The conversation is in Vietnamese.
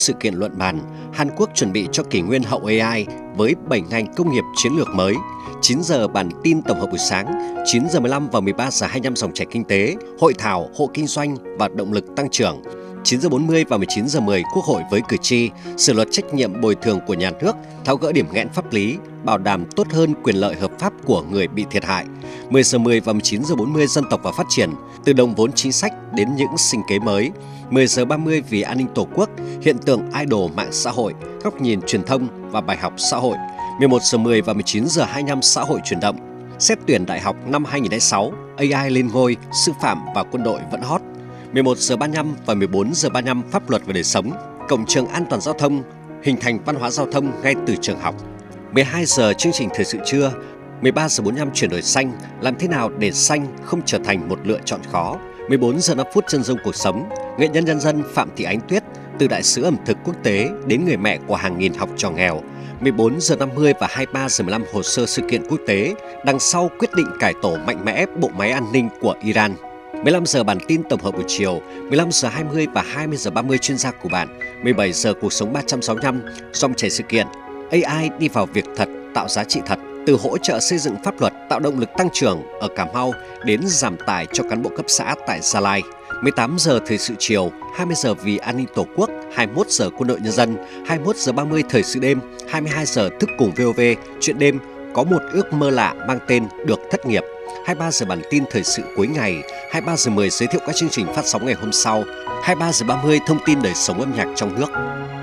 Sự kiện luận bàn, Hàn Quốc chuẩn bị cho kỷ nguyên hậu AI với 7 ngành công nghiệp chiến lược mới. 9 giờ bản tin tổng hợp buổi sáng, 9 giờ 15 và 13 giờ 25 dòng chảy kinh tế, hội thảo, hộ kinh doanh và động lực tăng trưởng. 9 giờ 40 và 19 giờ 10 Quốc hội với cử tri, sửa luật trách nhiệm bồi thường của nhà nước, tháo gỡ điểm nghẽn pháp lý, bảo đảm tốt hơn quyền lợi hợp pháp của người bị thiệt hại. 10 giờ 10 và 19 giờ 40 dân tộc và phát triển, từ đồng vốn chính sách đến những sinh kế mới. 10 giờ 30 vì an ninh Tổ quốc, hiện tượng idol mạng xã hội, góc nhìn truyền thông và bài học xã hội. 11 giờ 10 và 19 giờ 25 xã hội chuyển động. Xét tuyển đại học năm 2006, AI lên ngôi, sư phạm và quân đội vẫn hot. 11 giờ 35 và 14 giờ 35 pháp luật về đời sống, cổng trường an toàn giao thông, hình thành văn hóa giao thông ngay từ trường học. 12 giờ chương trình thời sự trưa, 13 giờ 45 chuyển đổi xanh, làm thế nào để xanh không trở thành một lựa chọn khó. 14 giờ 5 phút chân dung cuộc sống, nghệ nhân nhân dân Phạm Thị Ánh Tuyết, từ đại sứ ẩm thực quốc tế đến người mẹ của hàng nghìn học trò nghèo. 14 giờ 50 và 23 giờ 15 hồ sơ sự kiện quốc tế, đằng sau quyết định cải tổ mạnh mẽ bộ máy an ninh của Iran. 15 giờ bản tin tổng hợp buổi chiều, 15 giờ 20 và 20 giờ 30 chuyên gia của bạn, 17 giờ cuộc sống 365, dòng chảy sự kiện. AI đi vào việc thật, tạo giá trị thật, từ hỗ trợ xây dựng pháp luật, tạo động lực tăng trưởng ở Cà Mau đến giảm tải cho cán bộ cấp xã tại Gia Lai. 18 giờ thời sự chiều, 20 giờ vì an ninh Tổ quốc, 21 giờ quân đội nhân dân, 21 giờ 30 thời sự đêm, 22 giờ thức cùng VOV, chuyện đêm, có một ước mơ lạ mang tên được thất nghiệp. 23 giờ bản tin thời sự cuối ngày, 23 giờ 10 giới thiệu các chương trình phát sóng ngày hôm sau, 23 giờ 30 thông tin đời sống âm nhạc trong nước.